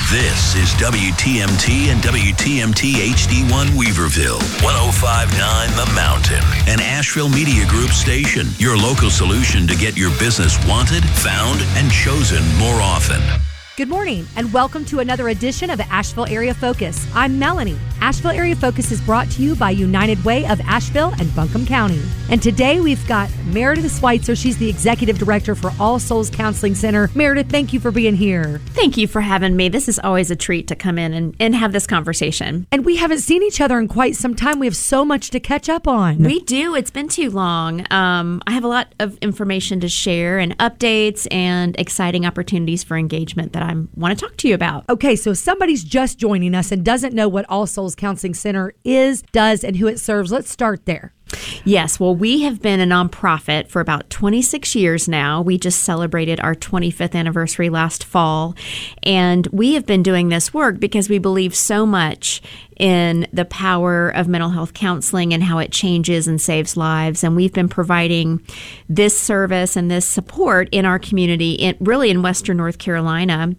This is WTMT and WTMT HD1 Weaverville, 105.9 The Mountain, an Asheville Media Group station. Your local solution to get your business wanted, found, and chosen more often. Good morning, and welcome to another edition of Asheville Area Focus. I'm Melanie. Asheville Area Focus is brought to you by United Way of Asheville and Buncombe County. And today we've got Meredith Schweitzer. She's the Executive Director for All Souls Counseling Center. Meredith, thank you for being here. Thank you for having me. This is always a treat to come in and have this conversation. And we haven't seen each other in quite some time. We have so much to catch up on. We do. It's been too long. I have a lot of information to share and updates and exciting opportunities for engagement that I want to talk to you about. Okay, so if somebody's just joining us and doesn't know what All Souls Counseling Center is, does, and who it serves, let's start there. Yes, well, we have been a nonprofit for about 26 years now. We just celebrated our 25th anniversary last fall, and we have been doing this work because we believe so much in the power of mental health counseling and how it changes and saves lives. And we've been providing this service and this support in our community, really in Western North Carolina,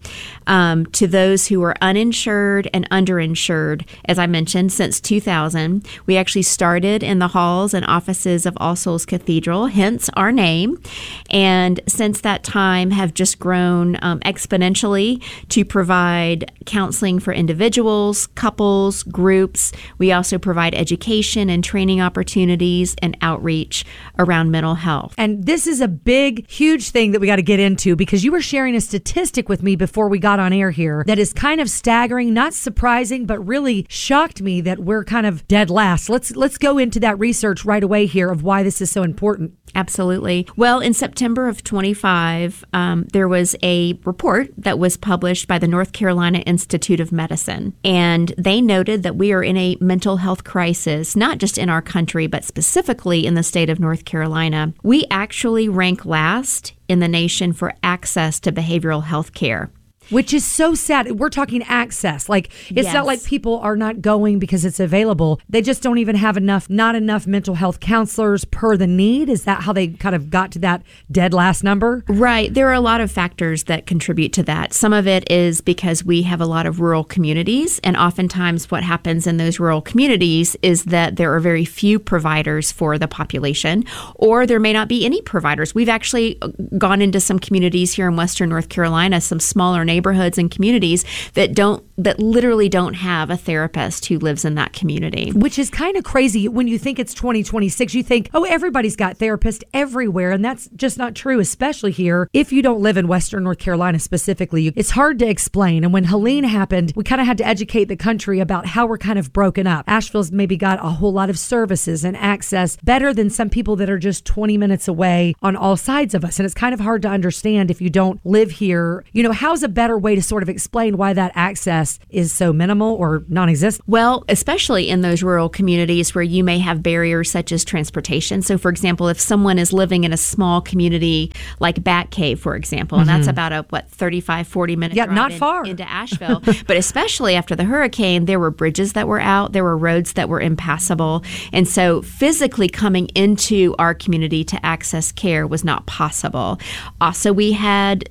to those who are uninsured and underinsured, as I mentioned, since 2000. We actually started in the halls and offices of All Souls Cathedral, hence our name. And since that time have just grown exponentially to provide counseling for individuals, couples, groups. We also provide education and training opportunities and outreach around mental health. And this is a big, huge thing that we got to get into, because you were sharing a statistic with me before we got on air here that is kind of staggering, not surprising, but really shocked me that we're kind of dead last. Let's go into that research right away here of why this is so important. Absolutely. Well, in September of 25, there was a report that was published by the North Carolina Institute of Medicine, and they noted that we are in a mental health crisis, not just in our country, but specifically in the state of North Carolina. We actually rank last in the nation for access to behavioral health care. Which is so sad. We're talking access. Like, it's not like people are not going because it's available. They just don't even have not enough mental health counselors per the need. Is that how they kind of got to that dead last number? Right. There are a lot of factors that contribute to that. Some of it is because we have a lot of rural communities, and oftentimes what happens in those rural communities is that there are very few providers for the population, or there may not be any providers. We've actually gone into some communities here in Western North Carolina, some smaller neighborhoods and communities that literally don't have a therapist who lives in that community. Which is kind of crazy. When you think it's 2026, you think, oh, everybody's got therapists everywhere. And that's just not true, especially here. If you don't live in Western North Carolina specifically, it's hard to explain. And when Helene happened, we kind of had to educate the country about how we're kind of broken up. Asheville's maybe got a whole lot of services and access better than some people that are just 20 minutes away on all sides of us. And it's kind of hard to understand if you don't live here. You know, how's a better way to sort of explain why that access is so minimal or non-existent? Well, especially in those rural communities where you may have barriers such as transportation. So, for example, if someone is living in a small community like Bat Cave, for example, and that's about a 35, 40 minute drive not far into Asheville. But especially after the hurricane, there were bridges that were out, there were roads that were impassable. And so physically coming into our community to access care was not possible. Also, we had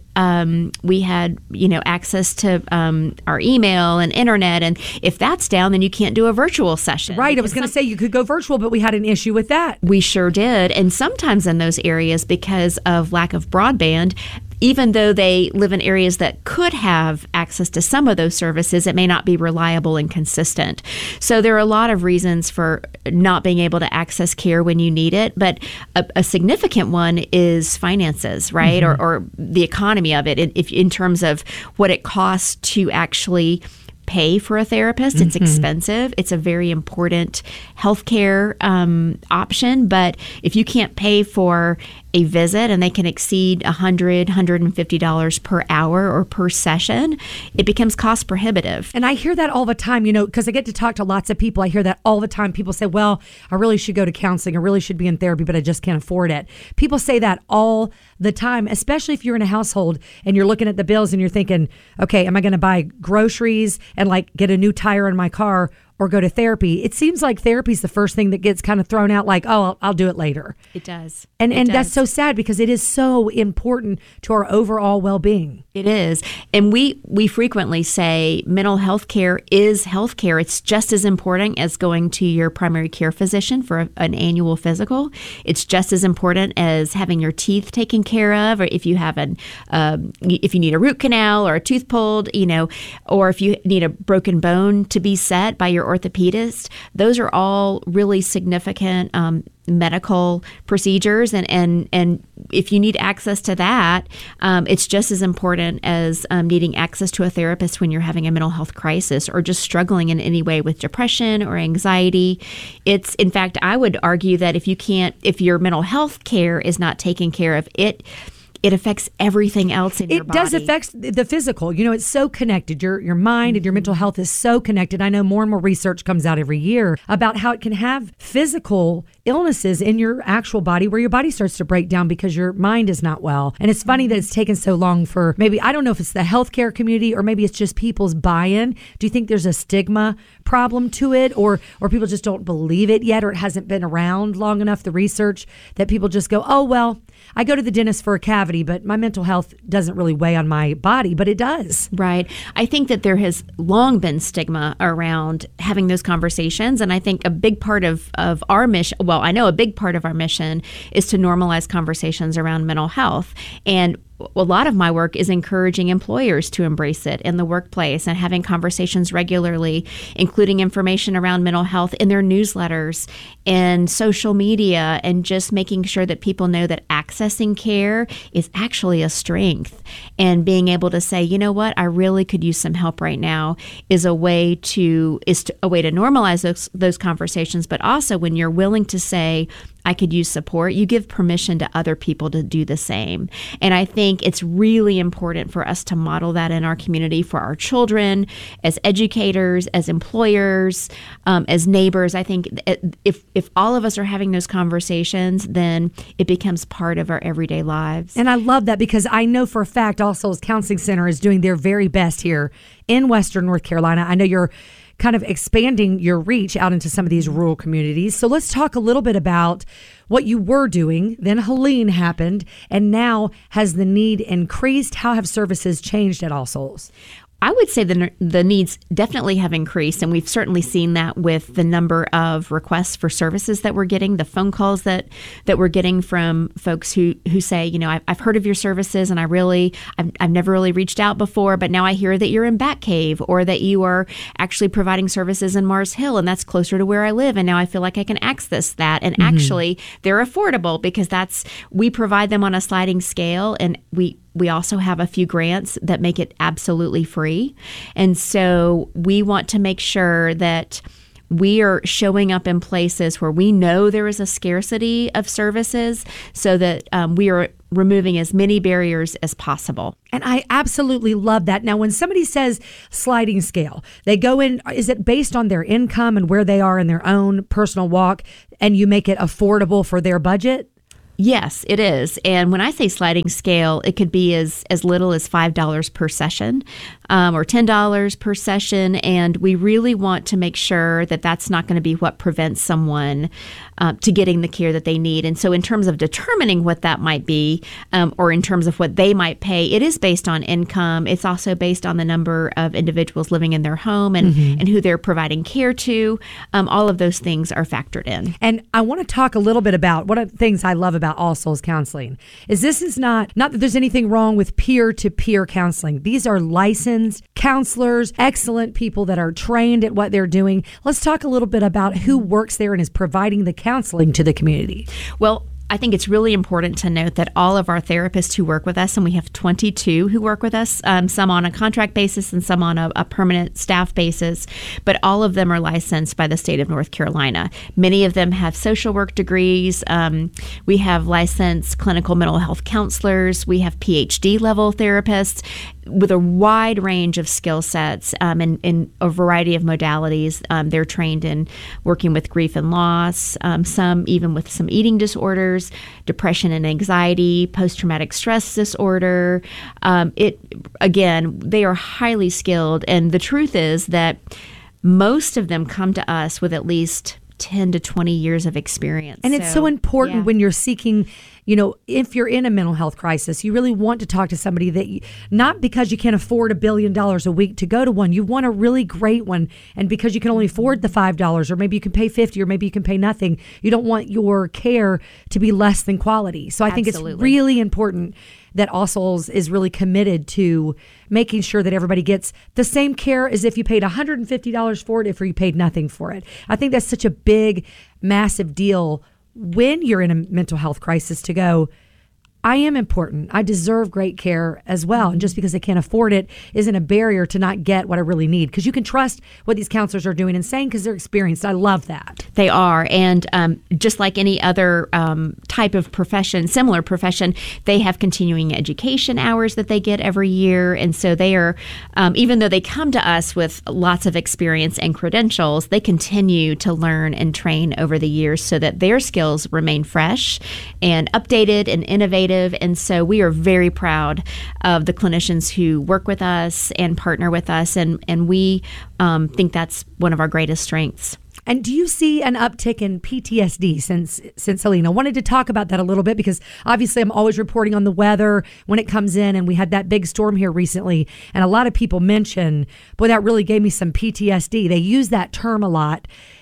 access to our email and internet. And if that's down, then you can't do a virtual session. Right. I was going to say you could go virtual, but we had an issue with that. We sure did. And sometimes in those areas, because of lack of broadband, even though they live in areas that could have access to some of those services, it may not be reliable and consistent. So there are a lot of reasons for not being able to access care when you need it. But a significant one is finances, right? Mm-hmm. Or the economy of it, in terms of what it costs to actually pay for a therapist. It's expensive. It's a very important healthcare option. But if you can't pay for a visit and they can exceed $100, $150 per hour or per session, it becomes cost prohibitive. And I hear that all the time, you know, because I get to talk to lots of people. I hear that all the time. People say, well, I really should go to counseling. I really should be in therapy, but I just can't afford it. People say that all the time, especially if you're in a household and you're looking at the bills and you're thinking, okay, am I going to buy groceries and like get a new tire in my car? or go to therapy, it seems like therapy is the first thing that gets kind of thrown out like, oh, I'll do it later. It does. And that's so sad because it is so important to our overall well-being. It is. And we frequently say mental health care is health care. It's just as important as going to your primary care physician for an annual physical. It's just as important as having your teeth taken care of, or if you have if you need a root canal or a tooth pulled, or if you need a broken bone to be set by your orthopedist. Those are all really significant medical procedures, and if you need access to that, it's just as important as needing access to a therapist when you're having a mental health crisis or just struggling in any way with depression or anxiety. It's, in fact, I would argue that if your mental health care is not taken care of, it affects everything else in your body. It does affect the physical. It's so connected. Your mind and your mental health is so connected. I know more and more research comes out every year about how it can have physical illnesses in your actual body where your body starts to break down because your mind is not well. And it's funny that it's taken so long for maybe, I don't know if it's the healthcare community or maybe it's just people's buy-in. Do you think there's a stigma problem to it, or people just don't believe it yet, or it hasn't been around long enough, the research, that people just go, oh, well, I go to the dentist for a cavity, but my mental health doesn't really weigh on my body, but it does. Right. I think that there has long been stigma around having those conversations. And I think a big part of our mission, well, I know a big part of our mission is to normalize conversations around mental health. And a lot of my work is encouraging employers to embrace it in the workplace and having conversations regularly, including information around mental health in their newsletters and social media, and just making sure that people know that accessing care is actually a strength. And being able to say, you know what, I really could use some help right now is a way to normalize those conversations. But also, when you're willing to say, I could use support, you give permission to other people to do the same. And I think it's really important for us to model that in our community for our children, as educators, as employers, as neighbors. I think if all of us are having those conversations, then it becomes part of our everyday lives. And I love that because I know for a fact All Souls Counseling Center is doing their very best here in Western North Carolina. I know you're kind of expanding your reach out into some of these rural communities. So let's talk a little bit about what you were doing. Then Helene happened, and now has the need increased? How have services changed at All Souls? I would say the needs definitely have increased, and we've certainly seen that with the number of requests for services that we're getting, the phone calls that we're getting from folks who say, I've heard of your services and I've never really reached out before, but now I hear that you're in Bat Cave, or that you are actually providing services in Mars Hill, and that's closer to where I live, and now I feel like I can access that. And actually, they're affordable because we provide them on a sliding scale, and we also have a few grants that make it absolutely free. And so we want to make sure that we are showing up in places where we know there is a scarcity of services, so that we are removing as many barriers as possible. And I absolutely love that. Now, when somebody says sliding scale, they go in, is it based on their income and where they are in their own personal walk, and you make it affordable for their budget? Yes, it is. And when I say sliding scale, it could be as little as $5 per session, or $10 per session. And we really want to make sure that that's not going to be what prevents someone to getting the care that they need. And so in terms of determining what that might be, or in terms of what they might pay, it is based on income. It's also based on the number of individuals living in their home and who they're providing care to. All of those things are factored in. And I want to talk a little bit about one of the things I love about All Souls Counseling is this is not that there's anything wrong with peer-to-peer counseling. These are licensed counselors, excellent people that are trained at what they're doing. Let's talk a little bit about who works there and is providing the counseling to the community. Well, I think it's really important to note that all of our therapists who work with us, and we have 22 who work with us, some on a contract basis and some on a permanent staff basis, but all of them are licensed by the state of North Carolina. Many of them have social work degrees. We have licensed clinical mental health counselors. We have PhD level therapists with a wide range of skill sets in a variety of modalities. They're trained in working with grief and loss, some even with some eating disorders, depression and anxiety, post-traumatic stress disorder. They are highly skilled. And the truth is that most of them come to us with at least 10 to 20 years of experience. And it's so important when you're seeking, if you're in a mental health crisis, you really want to talk to somebody that not because you can't afford $1 billion a week to go to one, you want a really great one. And because you can only afford the $5, or maybe you can pay $50, or maybe you can pay nothing, you don't want your care to be less than quality. So I think it's really important that All Souls is really committed to making sure that everybody gets the same care as if you paid $150 for it, if you paid nothing for it. I think that's such a big, massive deal when you're in a mental health crisis to go, I am important. I deserve great care as well. And just because I can't afford it isn't a barrier to not get what I really need. Because you can trust what these counselors are doing and saying because they're experienced. I love that. They are. And just like any other type of profession, similar profession, they have continuing education hours that they get every year. And so they are, even though they come to us with lots of experience and credentials, they continue to learn and train over the years so that their skills remain fresh and updated and innovative. And so we are very proud of the clinicians who work with us and partner with us. And we think that's one of our greatest strengths. And do you see an uptick in PTSD since Helene? I wanted to talk about that a little bit because obviously I'm always reporting on the weather when it comes in, and we had that big storm here recently, and a lot of people mention, boy, that really gave me some PTSD. They use that term a lot.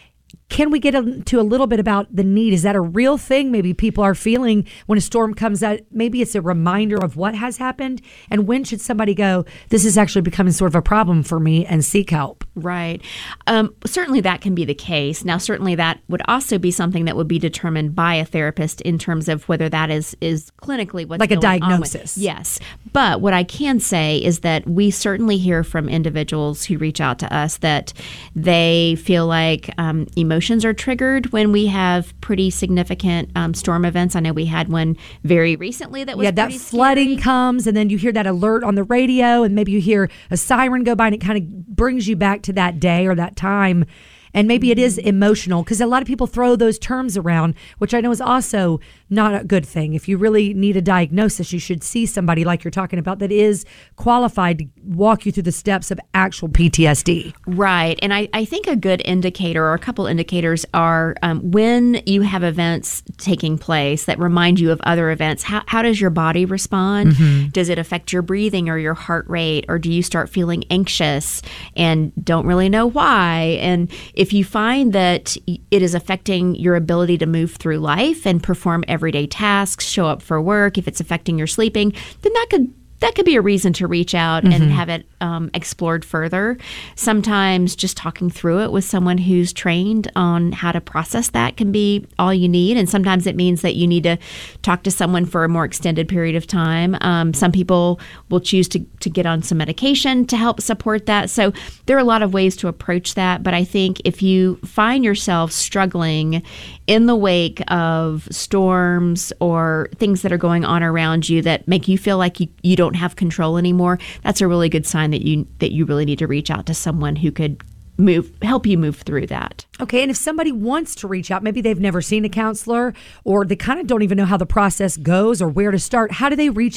Can we get into a little bit about the need? Is that a real thing maybe people are feeling when a storm comes out? Maybe it's a reminder of what has happened. And when should somebody go, this is actually becoming sort of a problem for me, and seek help? Right. Certainly that can be the case. Now, certainly that would also be something that would be determined by a therapist in terms of whether that is clinically what's like going a diagnosis. On with. Yes. But what I can say is that we certainly hear from individuals who reach out to us that they feel like emotions are triggered when we have pretty significant storm events. I know we had one very recently that was that flooding scary. Comes, and then you hear that alert on the radio, and maybe you hear a siren go by, and it kind of brings you back to that day or that time. And maybe it is emotional, because a lot of people throw those terms around, which I know is also not a good thing. If you really need a diagnosis, you should see somebody like you're talking about that is qualified to walk you through the steps of actual PTSD. Right. And I think a good indicator, or a couple indicators, are when you have events taking place that remind you of other events, how does your body respond? Mm-hmm. Does it affect your breathing or your heart rate? Or do you start feeling anxious and don't really know why? And if you find that it is affecting your ability to move through life and perform everyday tasks, show up for work, if it's affecting your sleeping, then that could be a reason to reach out and have it explored further. Sometimes just talking through it with someone who's trained on how to process that can be all you need. And sometimes it means that you need to talk to someone for a more extended period of time. Some people will choose to get on some medication to help support that. So there are a lot of ways to approach that. But I think if you find yourself struggling in the wake of storms or things that are going on around you that make you feel like you don't have control anymore, that's a really good sign that you really need to reach out to someone who could help you move through that. Okay, and if somebody wants to reach out, maybe they've never seen a counselor, or they kind of don't even know how the process goes or where to start, how do they reach